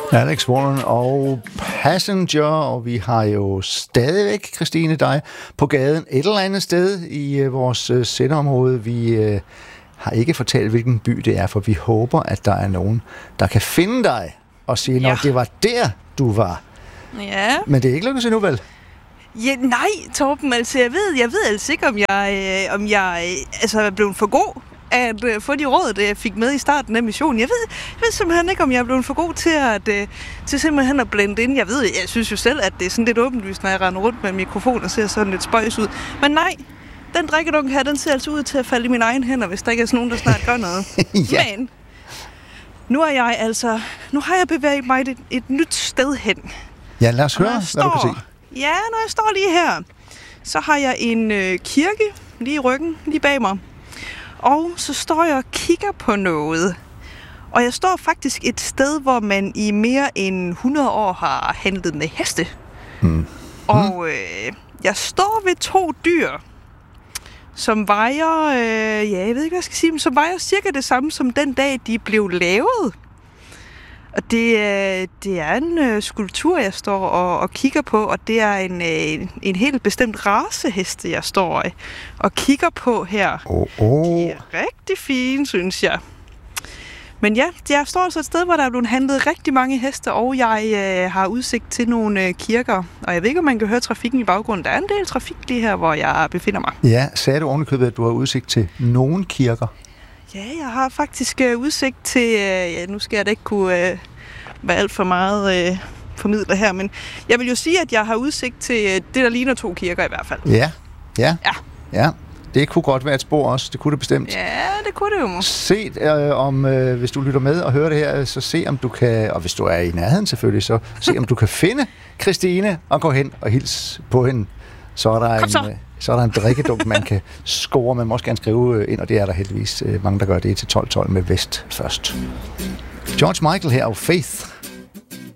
Alex Warren og Passenger, og vi har jo stadigvæk, Christine, dig på gaden et eller andet sted i vores sendeområde. Vi har ikke fortalt, hvilken by det er, for vi håber, at der er nogen, der kan finde dig og sige, at det var der, du var. Ja. Men det er ikke lykkedes endnu, vel? Ja, nej, Torben, altså jeg ved altså ikke, om jeg er blevet for god at få de råd, jeg fik med i starten af missionen. Jeg ved simpelthen ikke, om jeg er blevet for god til simpelthen at blende ind. Jeg synes jo selv, at det er sådan lidt åbenlyst, når jeg render rundt med en mikrofon og ser sådan lidt spøjs ud. Men nej, den drikkedunk her, den ser altså ud til at falde i mine egne hænder, hvis der ikke er sådan nogen, der snart gør noget. Ja. Men nu har jeg bevæget mig et nyt sted hen. Ja, lad os høre, hvad du kan se. Ja, når jeg står lige her, så har jeg en kirke lige i ryggen, lige bag mig. Og så står jeg og kigger på noget. Og jeg står faktisk et sted, hvor man i mere end 100 år har handlet med heste. Og jeg står ved 2 dyr, som vejer, jeg ved ikke, hvad jeg skal sige, men som vejer cirka det samme som den dag, de blev lavet. Og det er en skulptur, jeg står og kigger på, og det er en helt bestemt raceheste, jeg står og kigger på her. De er rigtig fine, synes jeg. Men ja, jeg står altså et sted, hvor der er blevet handlet rigtig mange heste, og jeg har udsigt til nogle kirker. Og jeg ved ikke, om man kan høre trafikken i baggrunden. Der er en del trafik lige her, hvor jeg befinder mig. Ja, sagde du ovenikøbet, at du har udsigt til nogle kirker? Ja, jeg har faktisk udsigt til... nu skal jeg da ikke kunne være alt for meget formidler her, men jeg vil jo sige, at jeg har udsigt til det, der ligner 2 kirker i hvert fald. Ja. Det kunne godt være et spor også. Det kunne det bestemt. Ja, det kunne det jo. Se hvis du lytter med og hører det her, så se om du kan, og hvis du er i nærheden selvfølgelig, så se om du kan finde Christine og gå hen og hilse på hende. Så er der en drikkedunk, man kan score. Man må også gerne skrive ind, og det er der heldigvis mange, der gør det til 12:12 med Vest først. George Michael her og Faith.